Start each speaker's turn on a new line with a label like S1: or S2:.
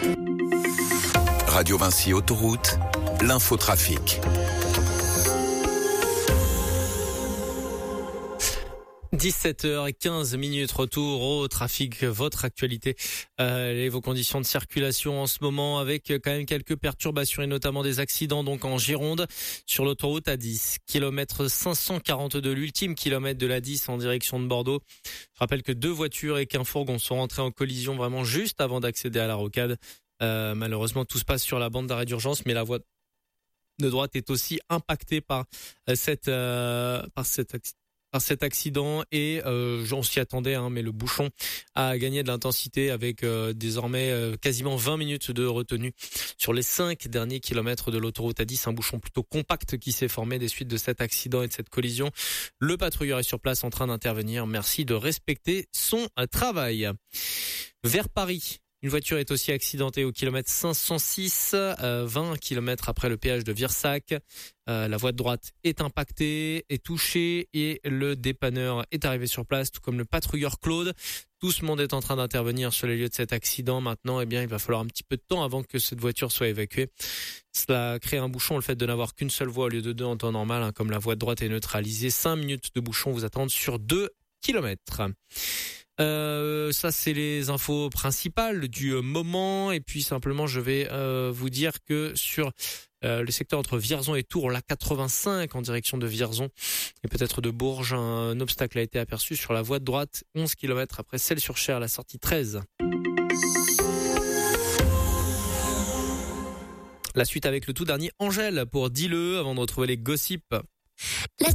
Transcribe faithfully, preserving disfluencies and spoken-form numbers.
S1: Radio Vinci Autoroute, l'infotrafic.
S2: dix-sept heures quinze minutes, retour au trafic, votre actualité euh, et vos conditions de circulation en ce moment avec quand même quelques perturbations et notamment des accidents donc en Gironde sur l'autoroute A dix, kilomètre cinq cent quarante-deux, l'ultime kilomètre de l'A dix en direction de Bordeaux. Je rappelle que deux voitures et qu'un fourgon sont rentrés en collision vraiment juste avant d'accéder à la rocade. Euh, malheureusement, tout se passe sur la bande d'arrêt d'urgence, mais la voie de droite est aussi impactée par cette euh, par cet accident. Par cet accident et euh, j'en s'y attendais, hein, mais le bouchon a gagné de l'intensité avec euh, désormais euh, quasiment vingt minutes de retenue sur les cinq derniers kilomètres de l'autoroute A dix, un bouchon plutôt compact qui s'est formé des suites de cet accident et de cette collision. Le patrouilleur est sur place en train d'intervenir. Merci de respecter son travail. Vers Paris. Une voiture est aussi accidentée au kilomètre cinq cent six, euh, vingt kilomètres après le péage de Virsac. Euh, la voie de droite est impactée, est touchée et le dépanneur est arrivé sur place, tout comme le patrouilleur Claude. Tout ce monde est en train d'intervenir sur les lieux de cet accident. Maintenant, eh bien, il va falloir un petit peu de temps avant que cette voiture soit évacuée. Cela crée un bouchon, le fait de n'avoir qu'une seule voie au lieu de deux en temps normal, hein, comme la voie de droite est neutralisée. Cinq minutes de bouchon vous attendent sur deux kilomètres. Euh, ça c'est les infos principales du moment et puis simplement je vais euh, vous dire que sur euh, le secteur entre Vierzon et Tours, la quatre-vingt-cinq en direction de Vierzon et peut-être de Bourges, un obstacle a été aperçu sur la voie de droite, onze kilomètres après Celles-sur-Cher, la sortie treize. La suite avec le tout dernier Angèle pour Dis-le avant de retrouver les gossips.
S3: La